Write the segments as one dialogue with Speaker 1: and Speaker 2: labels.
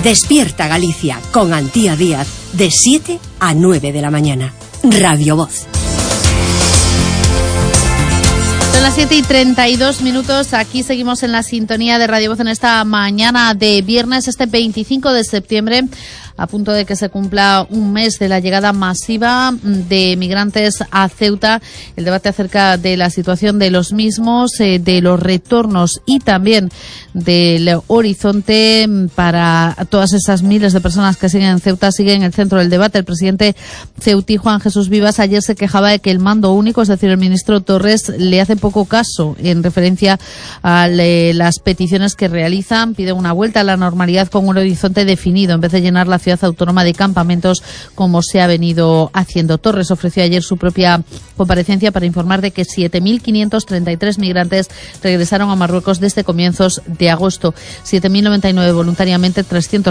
Speaker 1: Despierta Galicia con Antía Díaz de 7 a 9 de la mañana. Radio Voz.
Speaker 2: Son las 7:32. Aquí seguimos en la sintonía de Radio Voz en esta mañana de viernes, este 25 de septiembre, a punto de que se cumpla un mes de la llegada masiva de migrantes a Ceuta. El debate acerca de la situación de los mismos, de los retornos y también del horizonte para todas esas miles de personas que siguen en Ceuta sigue en el centro del debate. El presidente ceutí, Juan Jesús Vivas, ayer se quejaba de que el mando único, es decir, el ministro Torres, le hace poco caso en referencia a las peticiones que realizan. Pide una vuelta a la normalidad con un horizonte definido en vez de llenar la ciudad autónoma de campamentos como se ha venido haciendo. Torres ofreció ayer su propia comparecencia para informar de que 7.533 migrantes regresaron a Marruecos desde comienzos de agosto, 7.099 voluntariamente,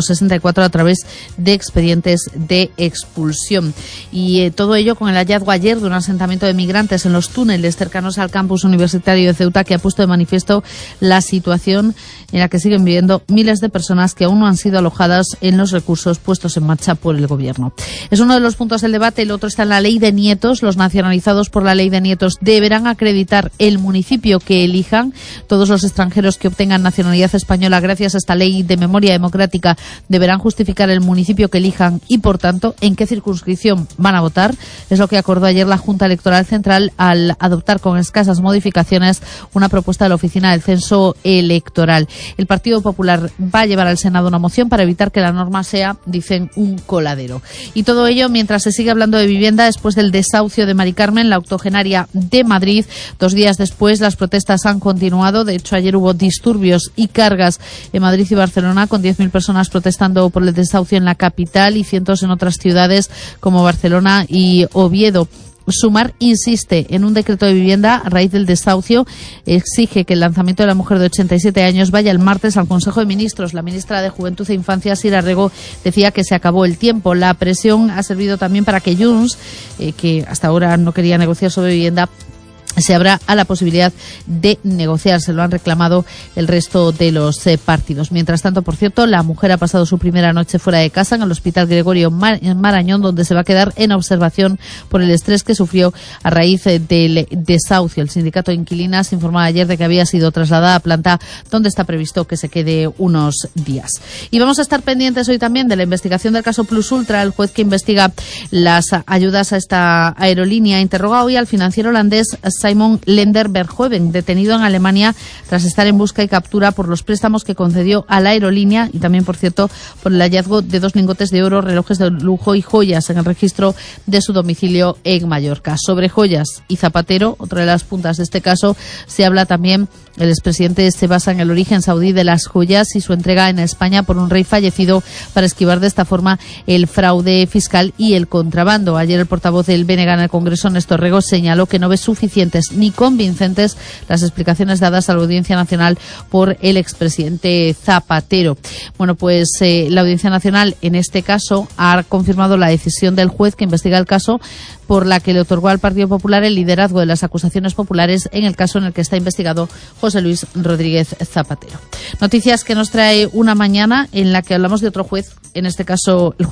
Speaker 2: 364 a través de expedientes de expulsión. Y todo ello con el hallazgo ayer de un asentamiento de migrantes en los túneles cercanos al campus universitario de Ceuta, que ha puesto de manifiesto la situación en la que siguen viviendo miles de personas que aún no han sido alojadas en los recursos puestos en marcha por el gobierno. Es uno de los puntos del debate. El otro está en la ley de nietos. Los nacionalizados por la ley de nietos deberán acreditar el municipio que elijan. Todos los extranjeros que obtengan nacionalidad española gracias a esta ley de memoria democrática deberán justificar el municipio que elijan y, por tanto, en qué circunscripción van a votar. Es lo que acordó ayer la Junta Electoral Central al adoptar con escasas modificaciones una propuesta de la Oficina del Censo Electoral. El Partido Popular va a llevar al Senado una moción para evitar que la norma sea, dicen, un coladero. Y todo ello mientras se sigue hablando de vivienda después del desahucio de Mari Carmen, la octogenaria de Madrid. 2 días después las protestas han continuado. De hecho, ayer hubo disturbios y cargas en Madrid y Barcelona, con 10.000 personas protestando por el desahucio en la capital y cientos en otras ciudades como Barcelona y Oviedo. Sumar insiste en un decreto de vivienda a raíz del desahucio. Exige que el lanzamiento de la mujer de 87 años vaya el martes al Consejo de Ministros. La ministra de Juventud e Infancia, Sira Rego, decía que se acabó el tiempo. La presión ha servido también para que Junts, que hasta ahora no quería negociar sobre vivienda, se abra a la posibilidad de negociar. Se lo han reclamado el resto de los partidos. Mientras tanto, por cierto, la mujer ha pasado su primera noche fuera de casa en el Hospital Gregorio en Marañón, donde se va a quedar en observación por el estrés que sufrió a raíz del desahucio. El sindicato de inquilinas informaba ayer de que había sido trasladada a planta donde está previsto que se quede unos días. Y vamos a estar pendientes hoy también de la investigación del caso Plus Ultra. El juez que investiga las ayudas a esta aerolínea interroga hoy al financiero holandés Simon Lender Verhoeven, detenido en Alemania tras estar en busca y captura por los préstamos que concedió a la aerolínea y también, por cierto, por el hallazgo de 2 lingotes de oro, relojes de lujo y joyas en el registro de su domicilio en Mallorca. Sobre joyas y Zapatero, otra de las puntas de este caso, se habla también. El expresidente se basa en el origen saudí de las joyas y su entrega en España por un rey fallecido para esquivar de esta forma el fraude fiscal y el contrabando. Ayer el portavoz del BNG en el Congreso, Néstor Rego, señaló que no ve suficientes ni convincentes las explicaciones dadas a la Audiencia Nacional por el expresidente Zapatero. Bueno, pues la Audiencia Nacional en este caso ha confirmado la decisión del juez que investiga el caso, por la que le otorgó al Partido Popular el liderazgo de las acusaciones populares en el caso en el que está investigado José Luis Rodríguez Zapatero. Noticias que nos trae una mañana en la que hablamos de otro juez, en este caso el juez